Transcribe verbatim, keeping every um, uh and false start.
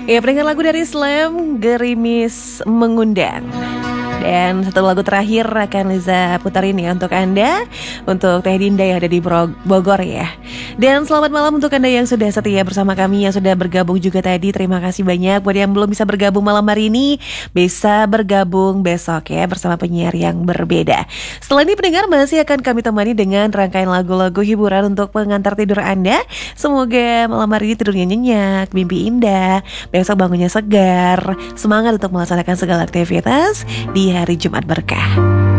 Ya, pendengar lagu dari Slam, Gerimis Mengundang. Dan satu lagu terakhir akan Liza putarin ya untuk Anda, untuk Teh Dinda yang ada di Bogor ya. Dan selamat malam untuk Anda yang sudah setia bersama kami, yang sudah bergabung juga tadi. Terima kasih banyak. Buat yang belum bisa bergabung malam hari ini, bisa bergabung besok ya bersama penyiar yang berbeda. Setelah ini pendengar masih akan kami temani dengan rangkaian lagu-lagu hiburan untuk pengantar tidur Anda. Semoga malam hari ini tidurnya nyenyak, mimpi indah, besok bangunnya segar, semangat untuk melaksanakan segala aktivitas di hari Jumat berkah.